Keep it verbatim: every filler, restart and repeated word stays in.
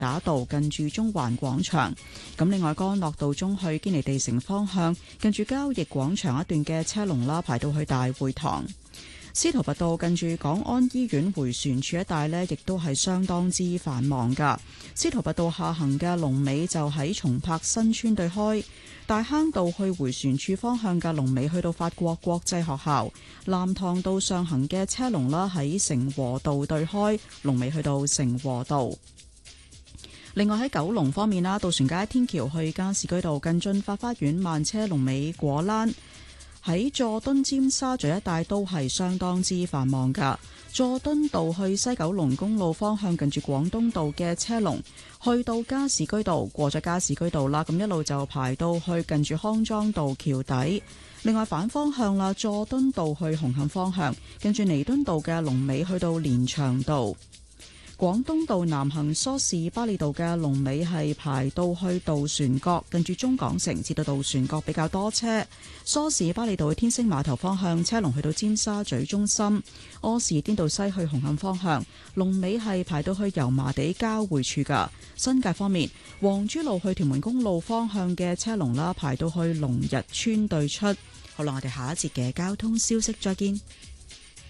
打道近住中環廣場。咁另外，干諾道中去堅尼地城方向近住交易廣場一段嘅車龍啦，排到去大會堂。司徒拔道近住港安醫院迴旋處一帶呢，亦都係相當之繁忙噶。司徒拔道下行嘅龍尾就喺松柏新村對開，大坑道去迴旋處方向嘅龍尾去到法國國際學校，藍塘道上行嘅車龍啦喺成和道對開，龍尾去到成和道。另外喺九龍方面啦，渡船街天橋去加士居道近駿發花園慢車龍尾果欄。喺佐敦尖沙咀一帶都係相當之繁忙噶。佐敦道去西九龍公路方向近住廣東道嘅車龍，去到加士居道過咗加士居道啦，咁一路就排到去近住康莊道橋底。另外反方向啦，佐敦道去紅磡方向近住彌敦道嘅龍尾去到連翔道。廣東道南行梳士巴利道嘅龍尾係排到去渡船角，近住中港城至到渡船角比較多車。梳士巴利道去天星碼頭方向車龍去到尖沙咀中心。柯士甸道西去紅磡方向龍尾係排到去油麻地交匯處㗎。新界方面，黃珠路去屯門公路方向嘅車龍啦，排到去龍日村對出。好啦，我哋下一節嘅交通消息再見。